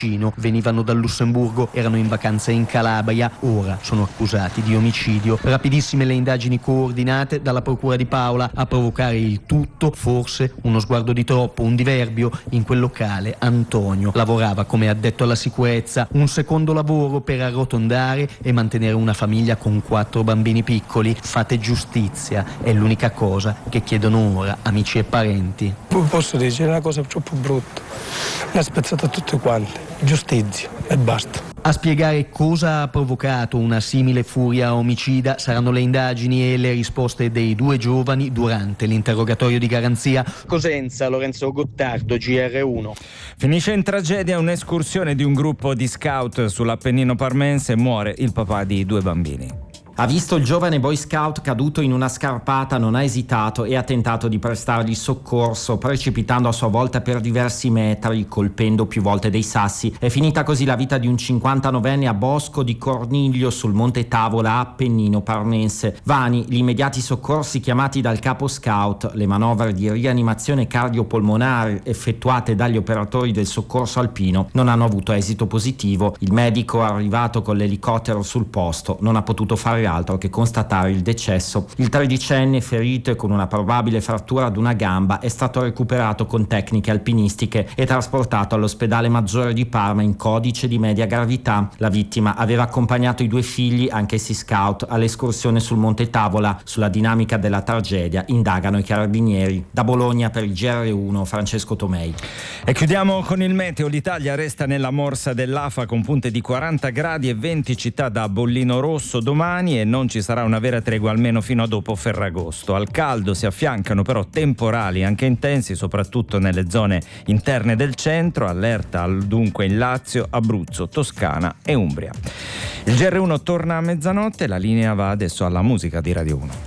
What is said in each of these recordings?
venivano dal Lussemburgo, erano in vacanza in Calabria, ora sono accusati di omicidio. Rapidissime le indagini coordinate dalla procura di Paola. A provocare il tutto, forse uno sguardo di troppo, un diverbio. In quel locale Antonio lavorava come addetto alla sicurezza, un secondo lavoro per arrotondare e mantenere una famiglia con 4 bambini piccoli. Fate giustizia, è l'unica cosa che chiedono ora amici e parenti. Posso dire, è una cosa troppo brutta, mi ha spezzato tutte quante. Giustizia e basta. A spiegare cosa ha provocato una simile furia omicida saranno le indagini e le risposte dei 2 giovani durante l'interrogatorio di garanzia. Cosenza, Lorenzo Gottardo, GR1. Finisce in tragedia un'escursione di un gruppo di scout sull'Appennino parmense e muore il papà di 2 bambini. Ha visto il giovane boy scout caduto in una scarpata, non ha esitato e ha tentato di prestargli soccorso, precipitando a sua volta per diversi metri, colpendo più volte dei sassi. È finita così la vita di un 59enne a Bosco di Corniglio sul Monte Tavola, Appennino parmense. Vani gli immediati soccorsi chiamati dal capo scout, le manovre di rianimazione cardiopolmonare effettuate dagli operatori del soccorso alpino non hanno avuto esito positivo. Il medico arrivato con l'elicottero sul posto non ha potuto fare altro che constatare il decesso. Il 13enne, ferito e con una probabile frattura ad una gamba, è stato recuperato con tecniche alpinistiche e trasportato all'ospedale maggiore di Parma in codice di media gravità. La vittima aveva accompagnato i 2 figli, anch'essi scout, all'escursione sul Monte Tavola. Sulla dinamica della tragedia indagano i carabinieri. Da Bologna per il GR1 Francesco Tomei. E chiudiamo con il meteo. L'Italia resta nella morsa dell'afa con punte di 40 gradi e 20 città da bollino rosso domani, e non ci sarà una vera tregua almeno fino a dopo Ferragosto. Al caldo si affiancano però temporali anche intensi, soprattutto nelle zone interne del centro. Allerta dunque in Lazio, Abruzzo, Toscana e Umbria. Il GR1 torna a mezzanotte, la linea va adesso alla musica di Radio 1.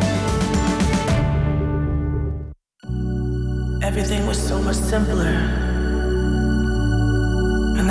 Everything was so much simpler.